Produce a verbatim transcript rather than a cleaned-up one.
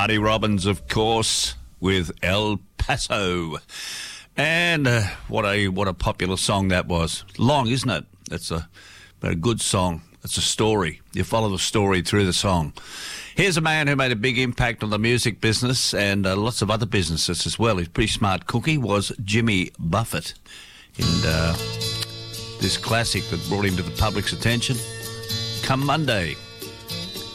Marty Robbins, of course, with El Paso. And uh, what a what a popular song that was. Long, isn't it? It's a, but a good song. It's a story. You follow the story through the song. Here's a man who made a big impact on the music business and uh, lots of other businesses as well. He's a pretty smart cookie, was Jimmy Buffett. And uh, this classic that brought him to the public's attention, Come Monday.